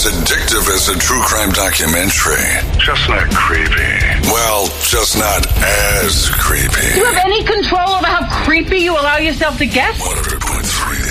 addictive as a true crime documentary. Just not creepy. Well, just not as creepy. Do you have any control over how creepy you allow yourself to get? 100.9